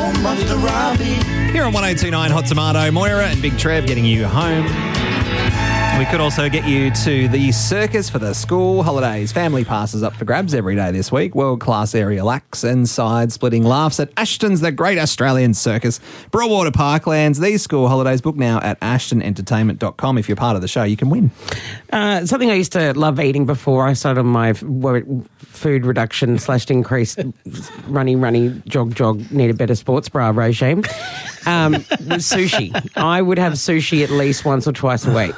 home of the Robbie. Here on 1029 Hot Tomato, Moira and Big Trev getting you home. We could also get you to the circus for the school holidays. Family passes up for grabs every day this week. World-class area lacks and side-splitting laughs at Ashton's The Great Australian Circus. Broadwater Parklands. These school holidays, book now at ashtonentertainment.com. If you're part of the show, you can win. Something I used to love eating before I started my food reduction / increased runny, jog, need a better sports bra regime, was sushi. I would have sushi at least once or twice a week.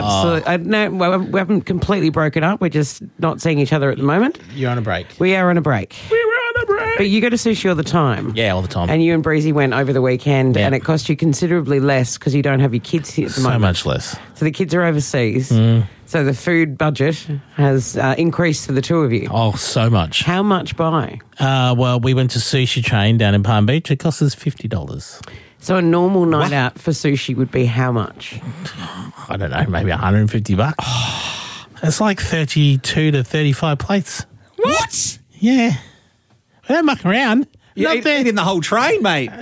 We haven't completely broken up. We're just not seeing each other at the moment. You're on a break. We are on a break. We were on a break. But you go to sushi all the time. Yeah, all the time. And you and Breezy went over the weekend, and it cost you considerably less because you don't have your kids here at the moment. So much less. So the kids are overseas. So the food budget has increased for the two of you. Oh, so much. How much by? Well, we went to Sushi Train down in Palm Beach. It cost us $50. So a normal night out for sushi would be how much? I don't know, maybe $150. It's like 32 to 35 plates. What? Yeah. We don't muck around. You're eating the whole train, mate.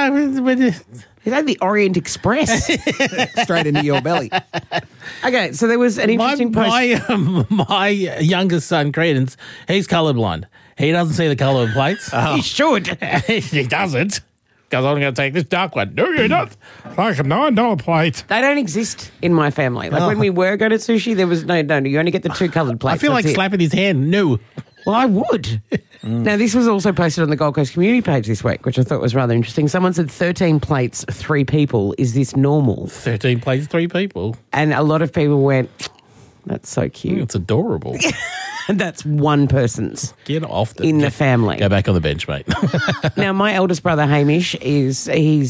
Is that the Orient Express? Straight into your belly. Okay, so there was an interesting post. My youngest son, Credence, he's colourblind. He doesn't see the colour of plates. He should. He doesn't. Because I'm going to take this dark one. No, you're not. It's like a $9 plate. They don't exist in my family. Like when we were going to sushi, there was no. You only get the two coloured plates. I feel like slapping his hand. No. Well, I would. Now, this was also posted on the Gold Coast community page this week, which I thought was rather interesting. Someone said 13 plates, 3 people. Is this normal? 13 plates, 3 people. And a lot of people went, that's so cute. It's adorable. That's one person's. Get off the family. Go back on the bench, mate. Now, my eldest brother, Hamish, he's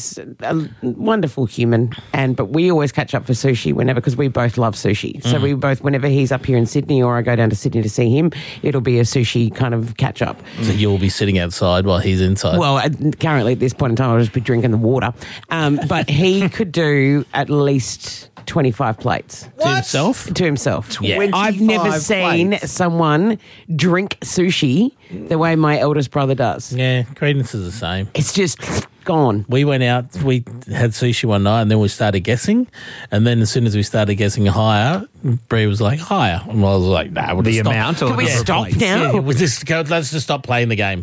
a wonderful human, but we always catch up for sushi because we both love sushi. So we both, whenever he's up here in Sydney or I go down to Sydney to see him, it'll be a sushi kind of catch up. So you'll be sitting outside while he's inside? Well, currently at this point in time, I'll just be drinking the water. But he could do at least 25 plates. What? To himself? Yeah. I've never seen someone drink sushi the way my eldest brother does. Yeah, Credence is the same. It's just gone. We went out, we had sushi one night and then we started guessing. And then as soon as we started guessing higher, Bree was like, higher. And I was like, nah, we'll just stop. Can we stop now? Yeah, let's just stop playing the game.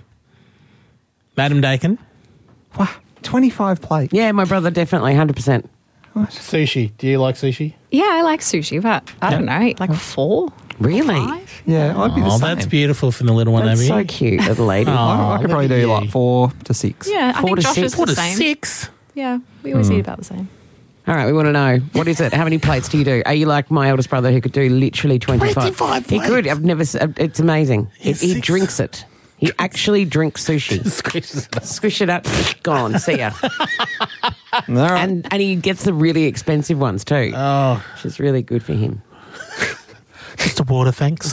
Madam Dakin? Wow, 25 plates. Yeah, my brother definitely, 100%. Sushi. Do you like sushi? Yeah, I like sushi, but I don't know, like 4? Really? 5? Yeah, I'd be the same. That's beautiful from the little one That's over so cute, little lady. I could probably do like 4 to 6. Yeah, I 4 think to Josh 6. is 4 the to same. 6? Yeah, we always eat about the same. All right, we want to know, what is it? How many plates do you do? Are you like my eldest brother who could do literally 25? 25 He plates? could. I've never. It's amazing. He drinks it. He actually drinks sushi. Squish it up, gone. See ya. Right. And he gets the really expensive ones too. Oh. Which is really good for him. Just a water, thanks.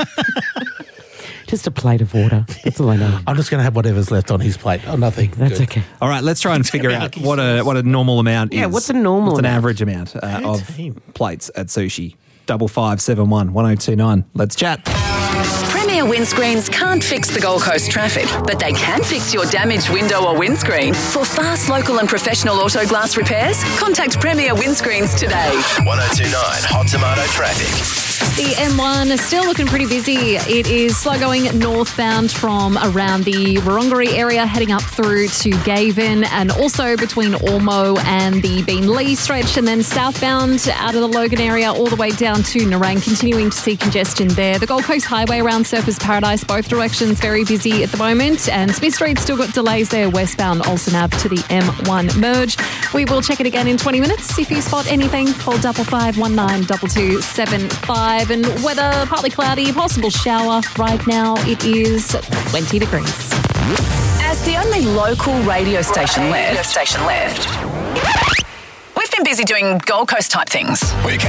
Just a plate of water. That's all I know. I'm just going to have whatever's left on his plate. Oh, nothing. That's Good. okay. All right, let's try and figure out what a normal amount is. Yeah, what's a normal What's an amount? average amount of plates at sushi? 5571 1029. Let's chat. Premier Windscreens can't fix the Gold Coast traffic, but they can fix your damaged window or windscreen. For fast, local and professional auto glass repairs, contact Premier Windscreens today. 1029 Hot Tomato Traffic. The M1 is still looking pretty busy. It is slow going northbound from around the Wurrunggeri area, heading up through to Gavin, and also between Ormo and the Beenleigh stretch, and then southbound out of the Logan area all the way down to Nerang, continuing to see congestion there. The Gold Coast Highway around Surfers Paradise, both directions very busy at the moment, and Smith Street still got delays there westbound Olsen Ave to the M1 merge. We will check it again in 20 minutes. If you spot anything, call 5519 2275. And weather partly cloudy, possible shower. Right now it is 20 degrees. As the only local radio station left, we've been busy doing Gold Coast type things.